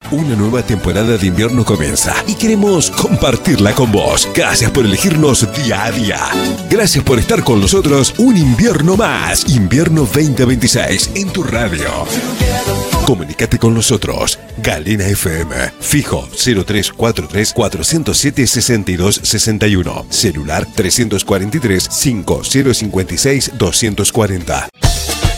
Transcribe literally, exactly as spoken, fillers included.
Una nueva temporada de invierno comienza y queremos compartirla con vos. Gracias por elegirnos día a día. Gracias por estar con nosotros un invierno más. Invierno veinte veintiséis en tu radio. Comunícate con nosotros. Galena F M. Fijo cero tres cuatro tres, cuatro cero siete, seis dos seis uno. Celular tres cuatro tres, cinco cero cinco seis, dos cuatro cero.